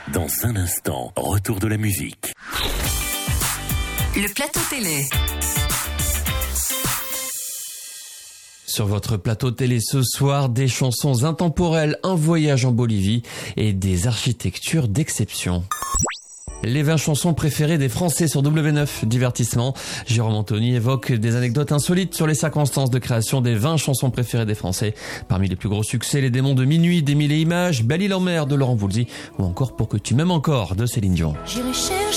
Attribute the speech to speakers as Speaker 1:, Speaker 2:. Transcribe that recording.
Speaker 1: Dans un instant, retour de la musique.
Speaker 2: Le plateau télé.
Speaker 3: Sur votre plateau télé ce soir, des chansons intemporelles, un voyage en Bolivie et des architectures d'exception. Les 20 chansons préférées des Français sur W9 Divertissement. Jérôme Anthony évoque des anecdotes insolites sur les circonstances de création des 20 chansons préférées des Français. Parmi les plus gros succès, Les démons de minuit d'Émile et Images, Belle île en mer de Laurent Voulzy ou encore Pour que tu m'aimes encore de Céline Dion.
Speaker 4: J'irai chercher